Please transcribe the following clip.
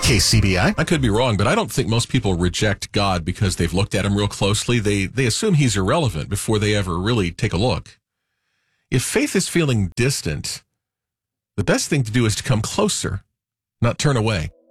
KCBI. I could be wrong, but I don't think most people reject God because they've looked at him real closely. They assume he's irrelevant before they ever really take a look. If faith is feeling distant, the best thing to do is to come closer, not turn away.